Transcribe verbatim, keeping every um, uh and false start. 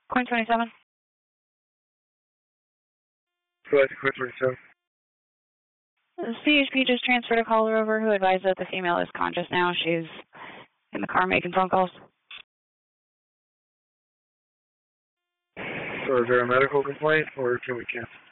Coin twenty-seven. Go ahead, Coin twenty-seven. The C H P just transferred a caller over who advised that the female is conscious now. She's in the car making phone calls. So is there a medical complaint, or can we cancel?